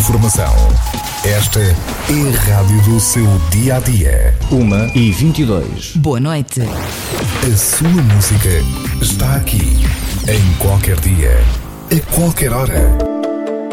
informação. Esta é a rádio do seu dia-a-dia. 1h22. Boa noite. A sua música está aqui, em qualquer dia, a qualquer hora.